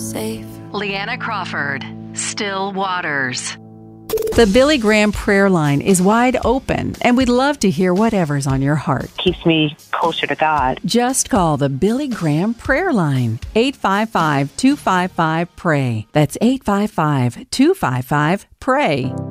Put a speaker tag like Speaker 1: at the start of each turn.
Speaker 1: safe.
Speaker 2: Leanna Crawford, Still Waters.
Speaker 3: The Billy Graham prayer line is wide open, and we'd love to hear whatever's on your heart.
Speaker 4: Keeps me closer to God.
Speaker 3: Just call the Billy Graham prayer line, 855-255-PRAY. That's 855-255-PRAY.